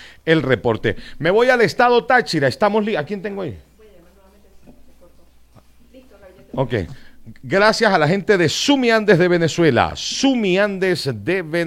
el reporte. Me voy al estado Táchira. Estamos ¿a quién tengo ahí? Ok. Gracias a la gente de Sumi Andes de Venezuela. Sumi Andes de Venezuela.